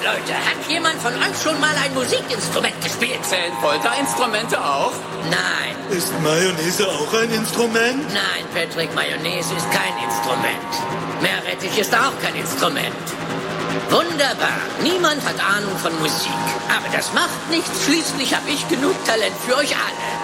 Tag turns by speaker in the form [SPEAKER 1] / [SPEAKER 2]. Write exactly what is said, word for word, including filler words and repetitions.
[SPEAKER 1] Leute, hat jemand von euch schon mal ein Musikinstrument gespielt?
[SPEAKER 2] Zählen Folterinstrumente auch?
[SPEAKER 1] Nein.
[SPEAKER 3] Ist Mayonnaise auch ein Instrument?
[SPEAKER 1] Nein, Patrick, Mayonnaise ist kein Instrument. Meerrettich ist auch kein Instrument. Wunderbar. Niemand hat Ahnung von Musik. Aber das macht nichts. Schließlich habe ich genug Talent für euch alle.